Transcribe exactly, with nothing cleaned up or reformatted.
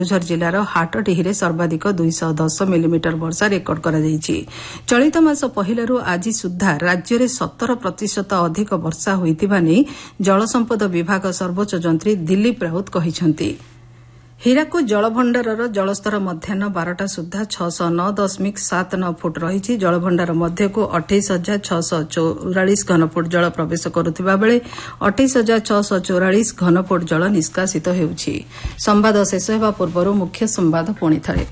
କେନ୍ଦୁଝର ଜିଲ୍ଲାର ହାଟଡିହିରେ ସର୍ବାଧିକ ଦୁଇଶହ ଦଶ ମିଲିମିଟର ବର୍ଷା ରେକର୍ଡ କରାଯାଇଛି। ଚଳିତ ମାସ ପହିଲାରୁ ଆଜି ସୁଦ୍ଧା ରାଜ୍ୟରେ ସତର ପ୍ରତିଶତ ଅଧିକ ବର୍ଷା ହୋଇଥିବା ନେଇ ଜଳସମ୍ପଦ ବିଭାଗ ସର୍ବୋଚ୍ଚ ଯନ୍ତ୍ରୀ ଦିଲ୍ଲୀପ ରାଉତ କହିଛନ୍ତି। ହୀରାକୁଦ ଜଳଭଣ୍ଡାରର ଜଳସ୍ତର ମଧ୍ୟାହ୍ନ ବାରଟା ସୁଦ୍ଧା ଛଅଶହ ନଅ ଦଶମିକ ସାତ ନଅ ଫୁଟ ରହିଛି। ଜଳଭଣ୍ଡାର ମଧ୍ୟକୁ ଅଠେଇଶ ହଜାର ଛଅଶହ ଚଉରାଳିଶ ଘନଫୁଟ ଜଳ ପ୍ରବେଶ କରୁଥିବା ବେଳେ ଅଠେଇଶ ହଜାର ଛଅଶହ ଚଉରାଳିଶ ଘନଫୁଟ ଜଳ ନିଷ୍କାସିତ ହେଉଛି। ସମ୍ବାଦ ଶେଷ ହେବା ପୂର୍ବରୁ ମୁଖ୍ୟ ସମ୍ବାଦ ପୁଣିଥରେ